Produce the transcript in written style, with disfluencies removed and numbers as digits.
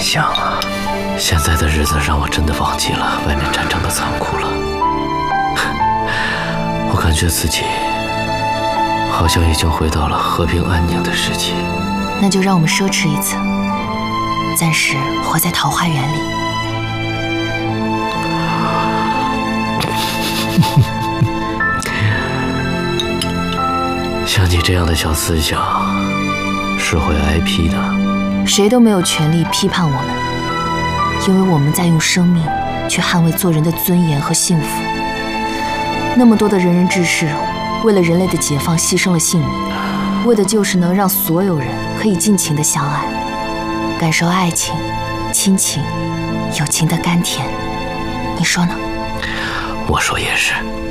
像啊！ 现在的日子让我真的忘记了外面战争的残酷了。我感觉自己好像已经回到了和平安宁的世界。 那就让我们奢侈一次，暂时活在桃花源里。 像你这样的小思想是会挨批的。 谁都没有权利批判我们，因为我们在用生命去捍卫做人的尊严和幸福。那么多的仁人志士为了人类的解放牺牲了性命，为的就是能让所有人可以尽情的相爱，感受爱情、亲情、友情的甘甜。你说呢？ 我说也是。